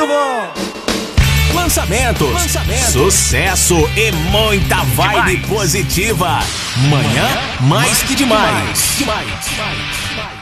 Lançamentos, sucesso e muita vibe positiva. Manhã mais que demais.